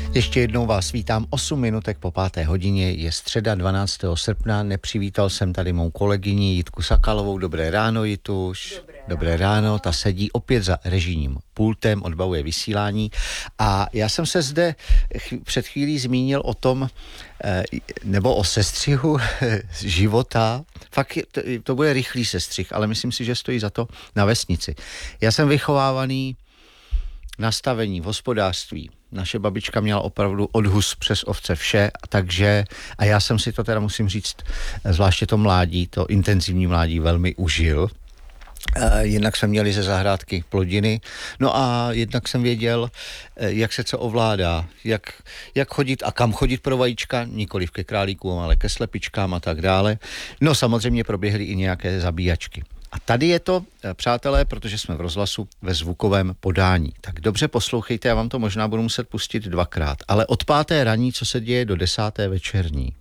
Ještě jednou vás vítám 8 minutek po 5. hodině, je středa 12. srpna, nepřivítal jsem tady mou kolegyni Jitku Sakalovou. Dobré ráno, Jituš. Dobré ráno, ta sedí opět za režijním pultem, odbavuje vysílání a já jsem se zde před chvílí zmínil o tom, nebo o sestřihu života. Fakt to bude rychlý sestřih, ale myslím si, že stojí za to na vesnici. Já jsem vychovávaný nastavení v hospodářství. Naše babička měla opravdu od hus přes ovce vše, takže, a já jsem si to teda musím říct, zvláště to mládí, to intenzivní mládí velmi užil. Jednak jsme měli ze zahrádky plodiny, no a jednak jsem věděl, jak se co ovládá, jak chodit a kam chodit pro vajíčka, nikoliv ke králíkům, ale ke slepičkám a tak dále. No samozřejmě proběhly i nějaké zabíjačky. A tady je to, přátelé, protože jsme v rozhlasu ve zvukovém podání. Tak dobře poslouchejte, já vám to možná budu muset pustit 2krát, ale od 5. raní, co se děje do 10. večerní.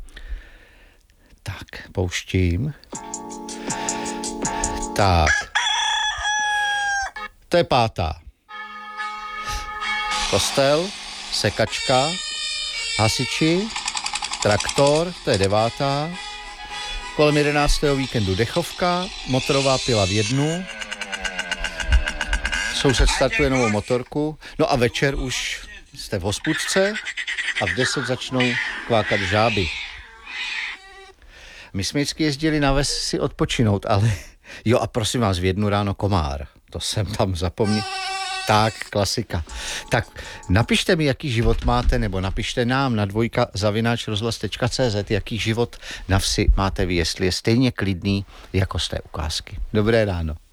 Tak, pouštím. Tak. To je 5. Kostel, sekačka, hasiči, traktor, to je 9. Kolem 11. víkendu dechovka, motorová pila v 1. Soused startuje novou motorku. No a večer už jste v hospůdce a v 10 začnou kvákat žáby. My jsme vždycky jezdili na ves si odpočinout, ale jo a prosím vás, v 1 ráno komár. To jsem tam zapomněl. Tak, klasika. Tak napište mi, jaký život máte, nebo napište nám na dvojka@rozhlas.cz, jaký život na vsi máte vy, jestli je stejně klidný jako z té ukázky. Dobré ráno.